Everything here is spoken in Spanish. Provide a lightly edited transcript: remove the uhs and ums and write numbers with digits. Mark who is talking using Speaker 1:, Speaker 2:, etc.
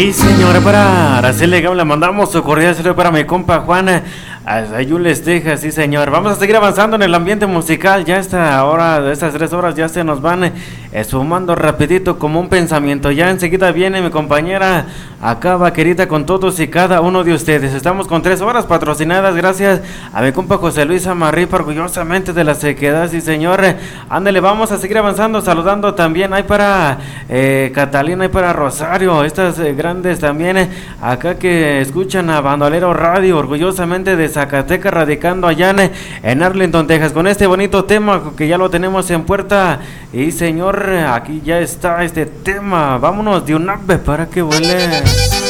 Speaker 1: Y señora, para Araceli Gam, le mandamos su cordial saludo para mi compa Juana, hasta Yules, Texas, sí señor. Vamos a seguir avanzando en el ambiente musical, ya esta hora, estas 3 horas ya se nos van esfumando rapidito como un pensamiento. Ya enseguida viene mi compañera acá, vaquerita, con todos y cada uno de ustedes. Estamos con 3 horas patrocinadas gracias a mi compa José Luis Amarripa, orgullosamente de la sequedad, sí señor. Ándale, vamos a seguir avanzando, saludando también, hay para Catalina, hay para Rosario, estas grandes también acá que escuchan a Bandolero Radio, orgullosamente de Zacatecas, radicando allá en Arlington, Texas, con este bonito tema que ya lo tenemos en puerta. Y señor, aquí ya está este tema, vámonos de un ave para que vuele.